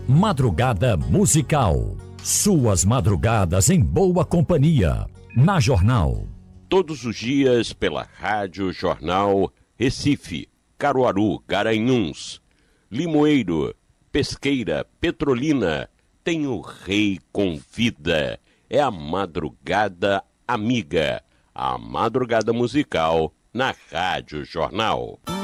Madrugada Musical. Suas madrugadas em boa companhia. Na Jornal. Todos os dias pela Rádio Jornal Recife, Caruaru, Garanhuns, Limoeiro, Pesqueira, Petrolina. Tem o Rei Convida. É a Madrugada Amiga. A Madrugada Musical na Rádio Jornal.